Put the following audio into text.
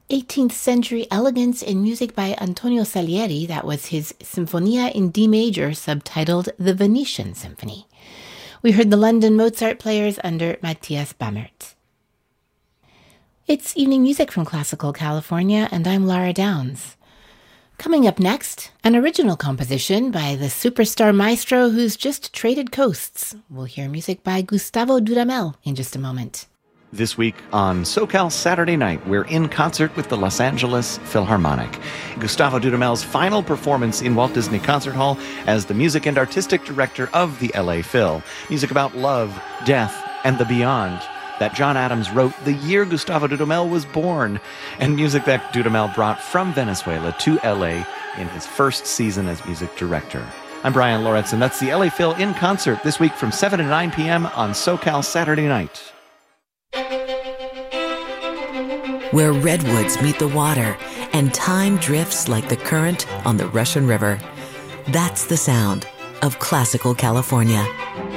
18th century elegance in music by Antonio Salieri. That was his Sinfonia in D major, subtitled The Venetian Symphony. We heard the London Mozart Players under Matthias Bammert. It's Evening Music from Classical California, and I'm Lara Downs. Coming up next, an original composition by the superstar maestro who's just traded coasts. We'll hear music by Gustavo Dudamel in just a moment. This week on SoCal Saturday Night, we're in concert with the Los Angeles Philharmonic. Gustavo Dudamel's final performance in Walt Disney Concert Hall as the music and artistic director of the LA Phil. Music about love, death, and the beyond that John Adams wrote the year Gustavo Dudamel was born, and music that Dudamel brought from Venezuela to LA in his first season as music director. I'm Brian Loretz, and that's the LA Phil in concert this week from 7 to 9 p.m. on SoCal Saturday Night. Where redwoods meet the water and time drifts like the current on the Russian River. That's the sound of classical California.